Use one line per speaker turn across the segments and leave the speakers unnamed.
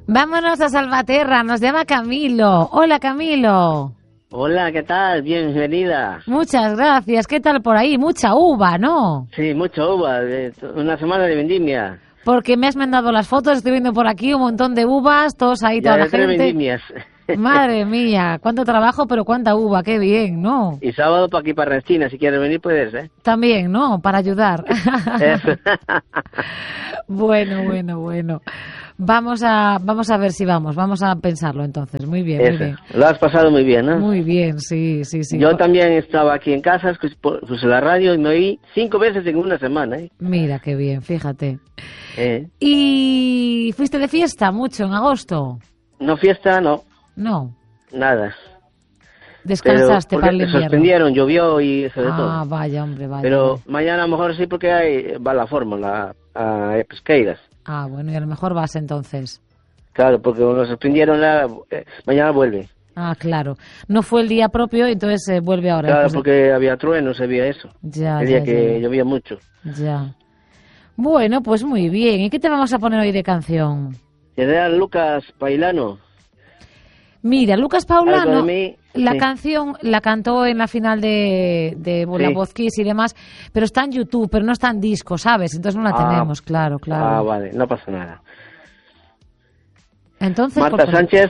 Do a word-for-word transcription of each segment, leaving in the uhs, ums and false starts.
Vámonos a Salvaterra, nos llama Camilo. Hola, Camilo.
Hola, ¿qué tal? Bienvenida.
Muchas gracias. ¿Qué tal por ahí? Mucha uva, ¿no?
Sí, mucha uva. Una semana de vendimia.
Porque me has mandado las fotos, estoy viendo por aquí un montón de uvas, todos ahí, toda
ya
la gente.
vendimias.
Madre mía, cuánto trabajo, pero cuánta uva, qué bien, ¿no?
Y sábado para aquí, para Restina, si quieres venir puedes, ¿eh?
También, ¿no? Para ayudar.
Eso.
Bueno, bueno, bueno. Vamos a, vamos a ver si vamos, vamos a pensarlo entonces. Muy bien,
Eso.
muy bien.
Lo has pasado muy bien, ¿no?
Muy bien, sí, sí, sí.
Yo también estaba aquí en casa, puse la radio y me oí cinco veces en una semana, ¿eh?
Mira, qué bien, fíjate.
Eh.
¿Y fuiste de fiesta mucho en agosto?
No, fiesta, no.
No.
Nada.
Descansaste
Pero
para el invierno.
Suspendieron, llovió y eso de
ah,
todo.
Ah, vaya, hombre, vaya.
Pero mañana a lo mejor sí porque hay, va la fórmula a, a Pesqueiras.
Ah, bueno, y a lo mejor vas entonces.
Claro, porque nos suspendieron, la, eh, mañana vuelve.
Ah, claro. No fue el día propio, entonces eh, vuelve ahora.
Claro,
entonces...
porque había truenos, había eso.
Ya,
el día
ya,
que
ya.
llovía mucho.
Ya. Bueno, pues muy bien. ¿Y qué te vamos a poner hoy de canción?
General Lucas Pailano.
Mira, Lucas Paulano,
mí,
la
sí.
canción la cantó en la final de, de sí. La Voz Kiss y demás, pero está en YouTube, pero no está en disco, ¿sabes? Entonces no la
ah,
tenemos, claro, claro.
Ah, vale, no pasa nada.
Entonces,
Marta Sánchez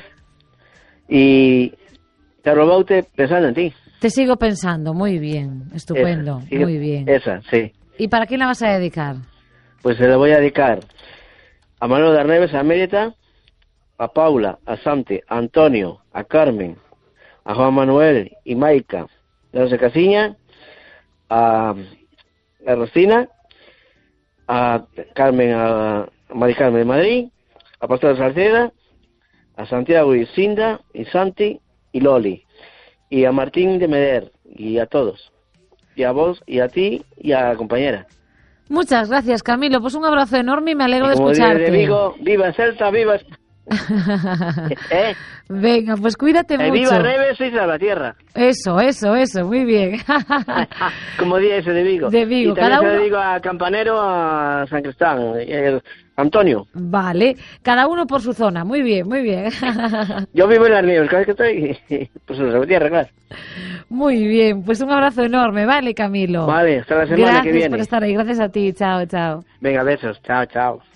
y Carlos Baute pensando en ti.
Te sigo pensando, muy bien, estupendo,
esa, sí,
muy bien.
Esa, sí.
¿Y para quién la vas a dedicar?
Pues se la voy a dedicar a Manuel de Arneves, a Mérida, a Paula, a Santi, a Antonio, a Carmen, a Juan Manuel y Maica de José Casiña, a, a Rostina, a Carmen, a Mari Carmen de Madrid, a Pastor Salceda, a Santiago y Cinda, y Santi y Loli, y a Martín de Meder, y a todos, y a vos, y a ti, y a la compañera.
Muchas gracias, Camilo, pues un abrazo enorme y me alegro
y
de
como
escucharte.
De Vigo, viva Celta, viva... ¿Eh?
Venga, pues cuídate
eh,
mucho.
Viva Reves y Salvatierra.
Eso, eso, eso, muy bien.
Como día ese de Vigo.
De Vigo,
y también
cada
se
uno...
lo digo a Campanero, a San Cristán, el Antonio.
Vale, cada uno por su zona, muy bien, muy bien.
Yo vivo en Las Nieves, cada vez que estoy, pues en Salvatierra, claro.
Muy bien, pues un abrazo enorme, vale, Camilo.
Vale, hasta la semana
gracias
que viene.
Gracias por estar ahí, gracias a ti, chao, chao.
Venga, besos, chao, chao.